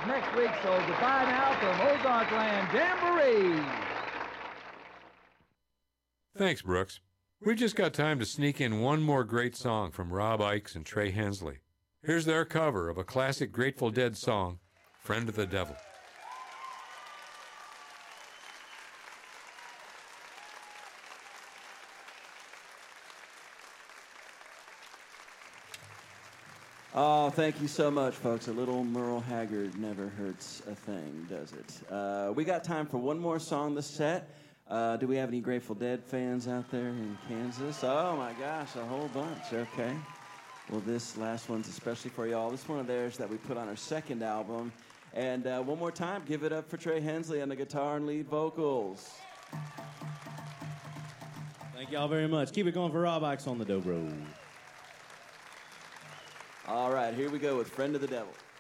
next week, so goodbye now from Ozark Land Jamboree. Thanks, Brooks. We just got time to sneak in one more great song from Rob Ickes and Trey Hensley. Here's their cover of a classic Grateful Dead song, Friend of the Devil. Oh, thank you so much, folks. A little Merle Haggard never hurts a thing, does it? We got time for one more song this set. Do we have any Grateful Dead fans out there in Kansas? Oh, my gosh, a whole bunch. Okay. Well, this last one's especially for y'all. This is one of theirs that we put on our second album. And one more time, give it up for Trey Hensley on the guitar and lead vocals. Thank y'all very much. Keep it going for Rob Ickes on the dobro. All right, here we go with Friend of the Devil.